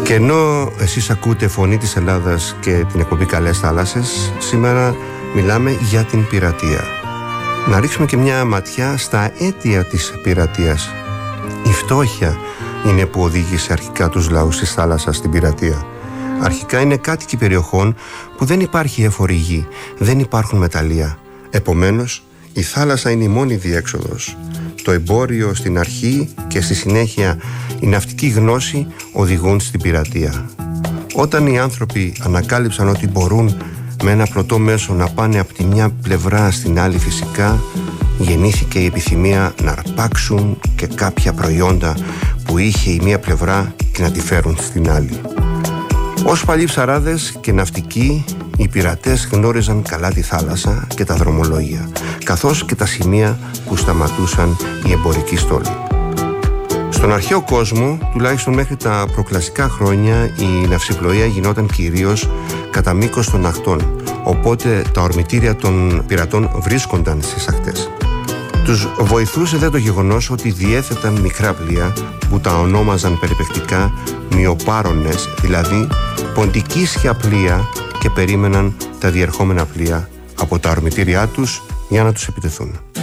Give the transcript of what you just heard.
Και ενώ εσείς ακούτε Φωνή της Ελλάδας και την εκπομπή Καλές Θάλασσες, σήμερα μιλάμε για την πειρατεία. Να ρίξουμε και μια ματιά στα αίτια της πειρατείας. Η φτώχεια είναι που οδήγησε αρχικά τους λαούς της θάλασσας στην πειρατεία. Αρχικά είναι κάτοικοι περιοχών που δεν υπάρχει έφορη γη, δεν υπάρχουν μεταλλεία. Επομένως, η θάλασσα είναι η μόνη διέξοδος. Το εμπόριο στην αρχή και στη συνέχεια η ναυτική γνώση οδηγούν στην πειρατεία. Όταν οι άνθρωποι ανακάλυψαν ότι μπορούν με ένα πλωτό μέσο να πάνε από τη μια πλευρά στην άλλη, φυσικά γεννήθηκε η επιθυμία να αρπάξουν και κάποια προϊόντα που είχε η μία πλευρά και να τη φέρουν στην άλλη. Ως παλιοί ψαράδες και ναυτικοί, οι πειρατές γνώριζαν καλά τη θάλασσα και τα δρομολόγια, καθώς και τα σημεία που σταματούσαν οι εμπορικοί στόλοι. Στον αρχαίο κόσμο, τουλάχιστον μέχρι τα προκλασικά χρόνια, η ναυσιπλοεία γινόταν κυρίως κατά μήκος των ακτών, οπότε τα ορμητήρια των πειρατών βρίσκονταν στις ακτές. Τους βοηθούσε δε το γεγονός ότι διέθεταν μικρά πλοία που τα ονόμαζαν περιπεκτικά μειοπάρονες, δηλαδή ποντικίσια πλοία, και περίμεναν τα διερχόμενα πλοία από τα ορμητήριά τους για να τους επιτεθούν.